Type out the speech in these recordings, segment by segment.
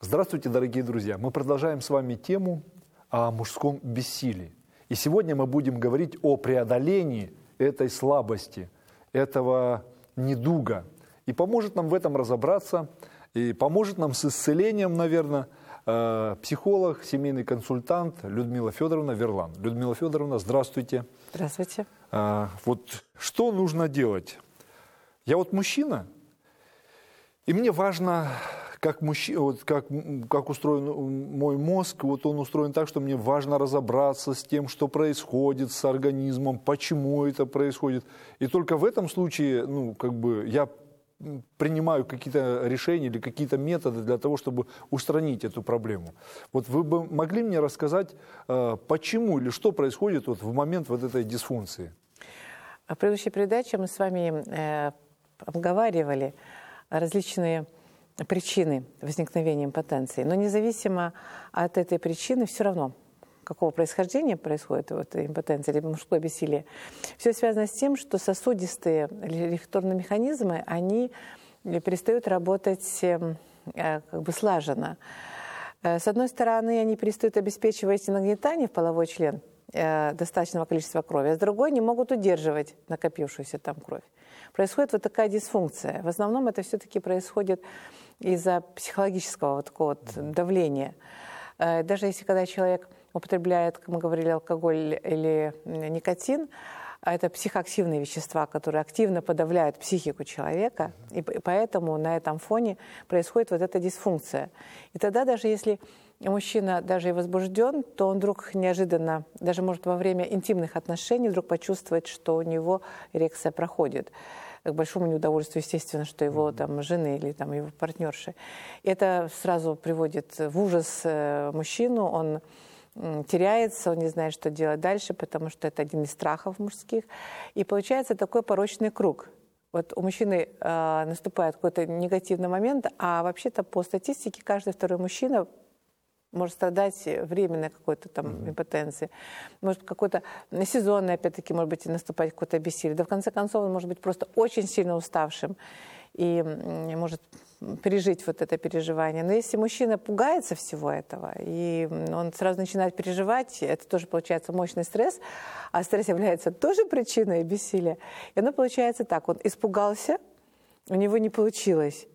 Здравствуйте, дорогие друзья! Мы продолжаем с вами тему о мужском бессилии. И сегодня мы будем говорить о преодолении этой слабости, этого недуга. И поможет нам в этом разобраться, и поможет нам с исцелением, наверное, психолог, семейный консультант Людмила Федоровна Верлан. Людмила Федоровна, здравствуйте. Здравствуйте. Вот что нужно делать? Я вот мужчина, и мне важно, как устроен мой мозг. Вот он устроен так, что мне важно разобраться с тем, что происходит с организмом, почему это происходит. И только в этом случае, я принимаю какие-то решения или какие-то методы для того, чтобы устранить эту проблему. Вот вы бы могли мне рассказать, почему или что происходит вот в момент вот этой дисфункции? В предыдущей передаче мы с вами обговаривали различные причины возникновения импотенции. Но независимо от этой причины, все равно, какого происхождения происходит вот импотенция или мужское бессилие, все связано с тем, что сосудистые рефлекторные механизмы, они перестают работать слаженно. С одной стороны, они перестают обеспечивать нагнетание в половой член достаточного количества крови, а с другой не могут удерживать накопившуюся там кровь. Происходит вот такая дисфункция. В основном это все-таки происходит из-за психологического вот такого вот давления. Даже если когда человек употребляет, как мы говорили, алкоголь или никотин, это психоактивные вещества, которые активно подавляют психику человека, и поэтому на этом фоне происходит вот эта дисфункция. И тогда даже если мужчина даже и возбужден, то он вдруг неожиданно, даже может во время интимных отношений вдруг почувствовать, что у него эрекция проходит. К большому неудовольствию, естественно, что его там жены или там его партнерши. Это сразу приводит в ужас мужчину, он теряется, он не знает, что делать дальше, потому что это один из страхов мужских. И получается такой порочный круг. Вот у мужчины наступает какой-то негативный момент, а вообще-то по статистике каждый второй мужчина может страдать временной какой-то там импотенцией. Может какой-то сезонный, опять-таки, может быть, и наступать какое-то бессилие. Да в конце концов он может быть просто очень сильно уставшим и может пережить вот это переживание. Но если мужчина пугается всего этого, и он сразу начинает переживать, это тоже получается мощный стресс, а стресс является тоже причиной бессилия. И оно получается так, он испугался, у него не получилось.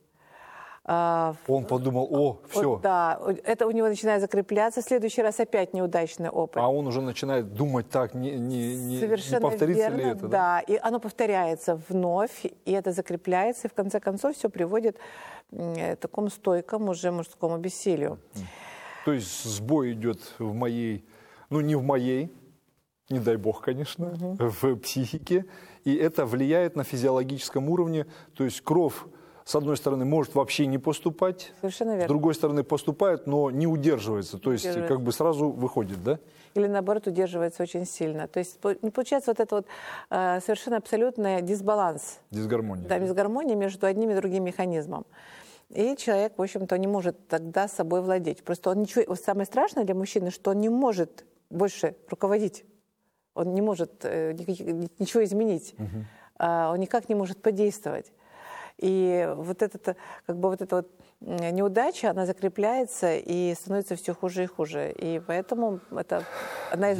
Он подумал, все. Вот, да, это у него начинает закрепляться. В следующий раз опять неудачный опыт. А он уже начинает думать так, не повторится верно, ли это? Да, и оно повторяется вновь, и это закрепляется, и в конце концов все приводит к такому стойкому уже мужскому бессилию. То есть сбой идет в моей, не в моей, не дай бог, конечно, в психике, и это влияет на физиологическом уровне, то есть кровь, с одной стороны, может вообще не поступать, совершенно верно. С другой стороны, поступает, но не удерживается, то есть как бы сразу выходит, да? Или наоборот удерживается очень сильно. То есть получается вот это вот совершенно абсолютный дисбаланс. Дисгармония. Да, дисгармония между одним и другим механизмом. И человек, в общем-то, не может тогда собой владеть. Просто он ничего... Самое страшное для мужчины, что он не может больше руководить. Он не может ничего изменить. Он никак не может подействовать. И вот эта неудача, она закрепляется и становится все хуже и хуже. И поэтому это одна из